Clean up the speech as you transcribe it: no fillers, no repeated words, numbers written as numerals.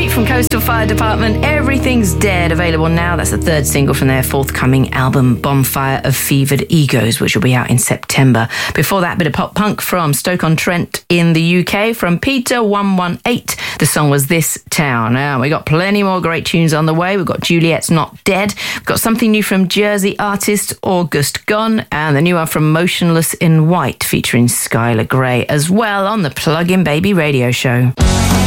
Street from Coastal Fire Department. Everything's Dead, available now. That's the third single from their forthcoming album, Bonfire of Fevered Egos, which will be out in September. Before that, bit of pop punk from Stoke-on-Trent in the UK from Peter 118. The song was This Town. Now, we got plenty more great tunes on the way. We've got Juliet's Not Dead. We've got something new from Jersey artist August Gunn, and the new one from Motionless in White featuring Skylar Grey as well on the Plug-in Baby radio show.